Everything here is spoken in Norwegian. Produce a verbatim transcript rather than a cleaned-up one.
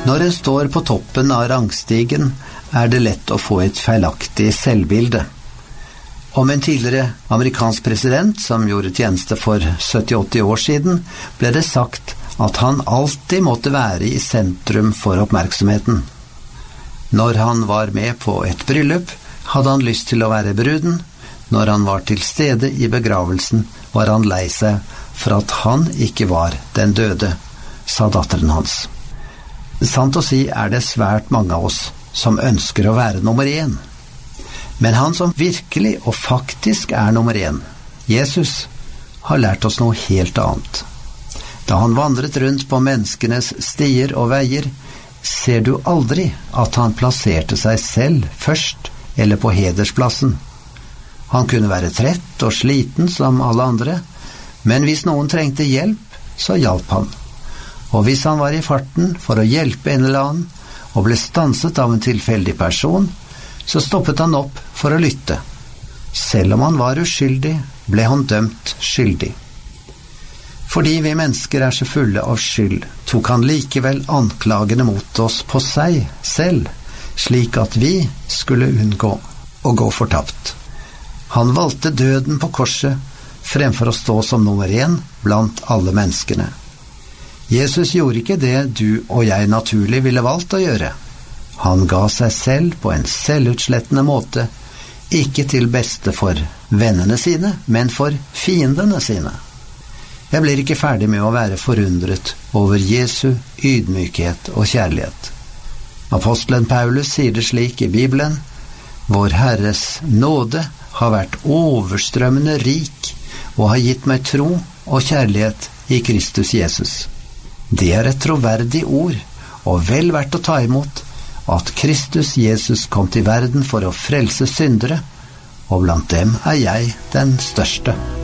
Når en står på toppen av rangstigen, er det lett å få et feilaktig selvbilde. Om en tidligere amerikansk president som gjorde tjeneste for sytti åtti år siden, ble det sagt at han alltid måtte være i sentrum for oppmerksomheten. Når han var med på et bryllup, hadde han lyst til å være bruden. Når han var til stede i begravelsen, var han lei seg for at han ikke var den døde, sa datteren hans. Sant å si er det svært mange av oss som ønsker å være nummer én. Men han som virkelig og faktisk er nummer én, Jesus, har lært oss noe helt annet. Da han vandret rundt på menneskenes stier og veier, ser du aldri at han plasserte seg selv først eller på hedersplassen. Han kunne være trett og sliten som alle andre, men hvis noen trengte hjelp, så hjalp han. Og hvis han var i farten for å hjelpe en eller annen, og ble stanset av en tilfeldig person, så stoppet han opp for å lytte. Selv om han var uskyldig, ble han dømt skyldig. Fordi vi mennesker er så fulle av skyld, tok han likevel anklagene mot oss på seg selv, slik at vi skulle unngå å gå fortapt. Han valgte døden på korset, fremfor å stå som nummer én blant alle menneskene. Jesus gjorde ikke det du og jeg naturlig ville valgt å gjøre. Han ga seg selv på en selvutslettende måte, ikke til beste for vennene sine, men for fiendene sine. Jeg blir ikke ferdig med å være forundret over Jesu ydmykhet og kjærlighet. Apostelen Paulus sier det slik i Bibelen: Vår Herres nåde har vært overstrømmende rik og har gitt meg tro og kjærlighet i Kristus Jesus. Det er et troverdig ord, og vel verdt å ta imot, at Kristus Jesus kom til verden for å frelse syndere, og blant dem er jeg den største.